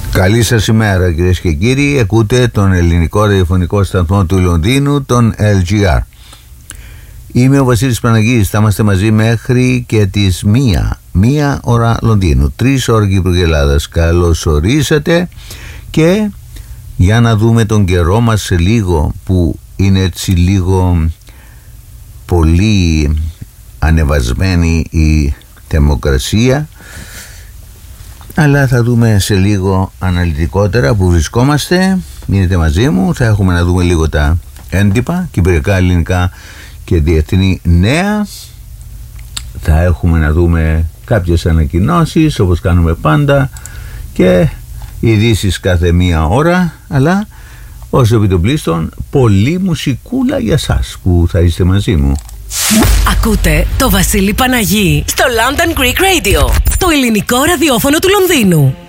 Καλή σας ημέρα κυρίες και κύριοι. Ακούτε τον ελληνικό ραδιοφωνικό σταθμό του Λονδίνου, τον LGR. Είμαι ο Βασίλης Παναγής. Θα είμαστε μαζί μέχρι και τις 1 ώρα Λονδίνου, 3 ώρες Κύπρου και Ελλάδας. Καλώς ορίσατε. Και για να δούμε τον καιρό μας σε λίγο, που είναι έτσι λίγο πολύ ανεβασμένη η θερμοκρασία, αλλά θα δούμε σε λίγο αναλυτικότερα που βρισκόμαστε. Μείνετε μαζί μου, θα έχουμε να δούμε λίγο τα έντυπα, κυπριακά, ελληνικά και διεθνή νέα. Θα έχουμε να δούμε κάποιες ανακοινώσεις όπως κάνουμε πάντα και ειδήσεις κάθε 1 ώρα, αλλά όσο επιτοπλίστων πολλή μουσικούλα για σας που θα είστε μαζί μου. Ακούτε το Βασίλη Παναγή στο London Greek Radio, το ελληνικό ραδιόφωνο του Λονδίνου.